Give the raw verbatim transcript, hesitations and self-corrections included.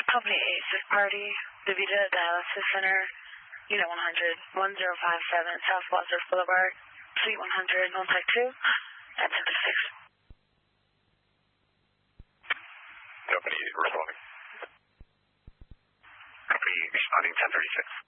Company eight, Sick Party, DaVita Dialysis Center, Unit one hundred, one zero five seven South Wadsworth Boulevard, Suite one hundred, Contact two, at ten thirty-six. Company responding. Company responding ten thirty-six.